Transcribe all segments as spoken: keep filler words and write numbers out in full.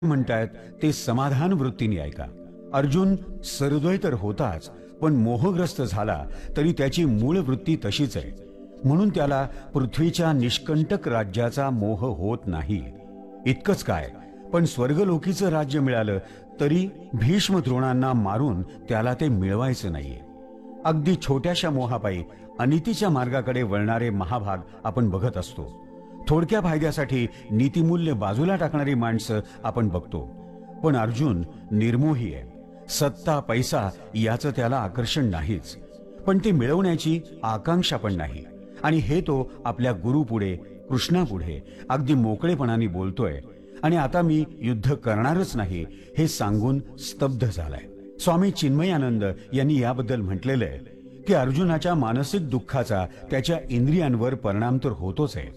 म्हणतायत ते समाधान वृत्तीने ऐका. अर्जुन सहृदय तर होताच, पण मोहग्रस्त झाला तरी त्याची मूळ वृत्ती तशीच आहे. म्हणून त्याला पृथ्वीच्या निष्कंटक राज्याचा मोह होत नाही. इतकंच काय, पण स्वर्गलोकीचं राज्य मिळालं तरी भीष्म द्रोणांना मारून त्याला ते मिळवायचं नाहीये. अगदी छोट्याशा मोहापायी अनितीच्या मार्गाकडे वळणारे महाभाग आपण बघत असतो. थोडक्या फायद्यासाठी नीतिमूल्य बाजूला टाकणारी माणसं आपण बघतो. पण अर्जुन निर्मोही आहे. सत्ता पैसा याचं त्याला आकर्षण नाहीच, पण ते मिळवण्याची आकांक्षा पण नाही. आणि हे तो आपल्या गुरुपुढे, कृष्णापुढे अगदी मोकळेपणाने बोलतोय. आणि आता मी युद्ध करणारच नाही हे सांगून स्तब्ध झालाय. स्वामी चिन्मयानंद यांनी याबद्दल म्हटलेलं आहे की अर्जुनाच्या मानसिक दुःखाचा त्याच्या इंद्रियांवर परिणाम तर होतोच आहे.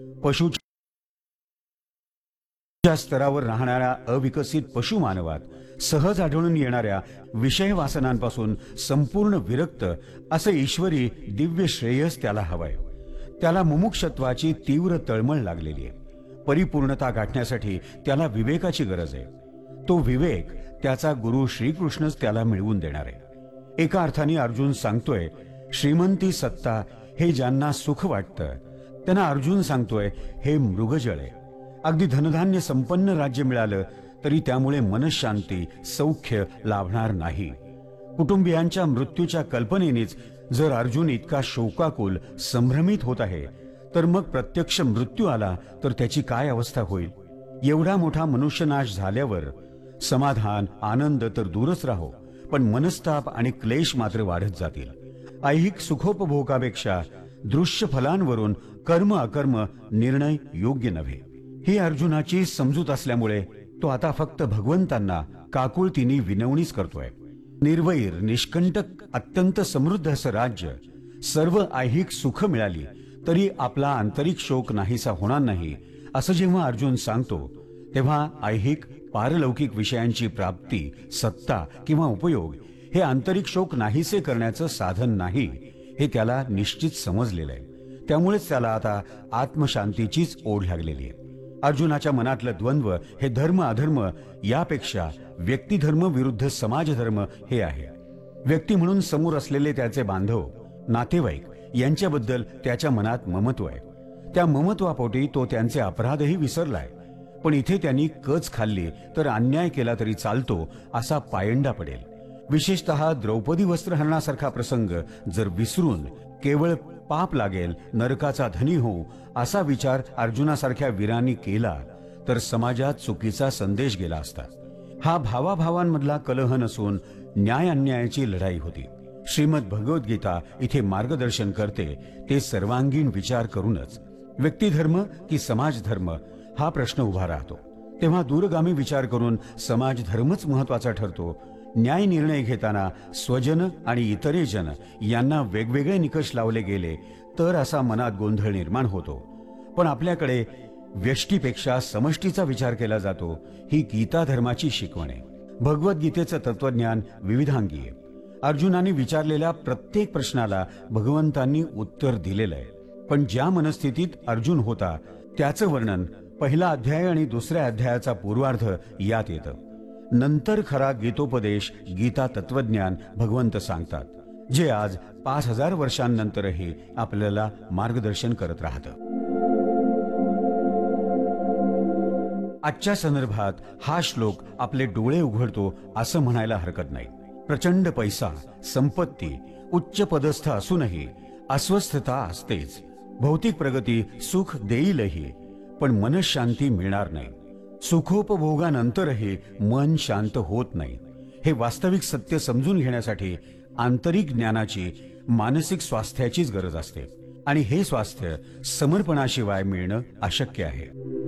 पशुच्या स्तरावर राहणाऱ्या अविकसित पशुमानवात सहज आढळून येणाऱ्या विषय वासनांपासून संपूर्ण विरक्त असं ईश्वरी दिव्य श्रेयस त्याला हवंय. त्याला मुमुक्षत्वाची तीव्र तळमळ लागलेली आहे. परिपूर्णता गाठण्यासाठी त्याला विवेकाची गरज आहे. तो विवेक त्याचा गुरु श्रीकृष्णच त्याला मिळवून देणार आहे. एका अर्थाने अर्जुन सांगतोय, श्रीमंती सत्ता हे ज्यांना सुख वाटतं त्यांना अर्जुन सांगतोय हे मृगजळ आहे. अगदी धनधान्य संपन्न राज्य मिळालं तरी त्यामुळे मनशांती, सौख्य लाभणार नाही. कुटुंबियांच्या मृत्यूच्या कल्पनेनेच जर अर्जुन इतका शोकाकुल, संभ्रमित होत आहे, तर मग प्रत्यक्ष मृत्यू आला तर त्याची काय अवस्था होईल. एवढा मोठा मनुष्यनाश झाल्यावर समाधान, आनंद तर दूरच राहो, पण मनस्ताप आणि क्लेश मात्र वाढत जातील. ऐहिक सुखोपभोगापेक्षा दृश्य फलांवरून कर्म अकर्म निर्णय योग्य नव्हे. ही अर्जुनाची समजूत असल्यामुळे तो आता फक्त भगवंतांना काकुळतीने विनवणीच करतोय. निर्वैर, निष्कंटक, अत्यंत समृद्ध असं राज्य, सर्व ऐहिक सुख मिळाली तरी आपला आंतरिक शोक नाहीसा होणार नाही असं जेव्हा अर्जुन सांगतो, तेव्हा ऐहिक पारलौकिक विषयांची प्राप्ती, सत्ता किंवा उपयोग हे आंतरिक शोक नाहीसे करण्याचं साधन नाही हे त्याला निश्चित समजलेलं आहे. त्यामुळेच त्याला आता आत्मशांतीचीच ओढ लागलेली आहे. अर्जुनाच्या मनातलं द्वंद्व हे धर्म अधर्म यापेक्षा व्यक्तिधर्म विरुद्ध समाजधर्म हे आहे. व्यक्ती म्हणून समोर असलेले त्याचे बांधव, नातेवाईक यांच्याबद्दल त्याच्या मनात ममत्व आहे. त्या ममत्वापोटी तो त्यांचे अपराधही विसरलाय. पण इथे त्यांनी कच खाल्ली तर अन्याय केला तरी चालतो असा पायंडा पडेल. विशेषतः द्रौपदी वस्त्रहरणासारखा प्रसंग जर विसरून केवळ पाप लागेल, नरकाचा धनी होऊ असा विचार अर्जुनासारख्या वीरांनी केला तर समाजात चुकीचा संदेश गेला असता. हा भावाभावांमधला कलह नसून न्याय अन्यायाची लढाई होती. श्रीमद भगवद्गीता इथे मार्गदर्शन करते ते सर्वांगीण विचार करूनच. व्यक्तिधर्म की समाजधर्म हा प्रश्न उभा राहतो. तेव्हा दूरगामी विचार करून समाजधर्मच महत्वाचा ठरतो. न्याय निर्णय घेताना स्वजन आणि इतरे जन यांना वेगवेगळे निकष लावले गेले तर असा मनात गोंधळ निर्माण होतो. पण आपल्याकडे व्यष्टीपेक्षा समष्टीचा विचार केला जातो. ही गीता धर्माची शिकवण आहे. भगवद्गीतेचं तत्वज्ञान विविधांगी आहे. अर्जुनाने विचारलेल्या प्रत्येक प्रश्नाला भगवंतांनी उत्तर दिलेलं आहे. पण ज्या मनस्थितीत अर्जुन होता त्याचं वर्णन पहिला अध्याय आणि दुसऱ्या अध्यायाचा पूर्वार्ध यात येतं. नंतर खरा गीतोपदेश, गीता तत्वज्ञान भगवंत सांगतात, जे आज पाच हजार वर्षांनंतरही आपल्याला मार्गदर्शन करत राहतं. आजच्या संदर्भात हा श्लोक आपले डोळे उघडतो असं म्हणायला हरकत नाही. प्रचंड पैसा, संपत्ती, उच्च पदस्थ असूनही अस्वस्थता असतेच. भौतिक प्रगती सुख देईलही, पण मनशांती मिळणार नाही. सुखोपभोगानंतरही मन शांत होत नाही. हे वास्तविक सत्य समजून घेण्यासाठी आंतरिक ज्ञानाची, मानसिक स्वास्थ्याचीच गरज असते. आणि हे स्वास्थ्य समर्पणाशिवाय मिळणं अशक्य आहे.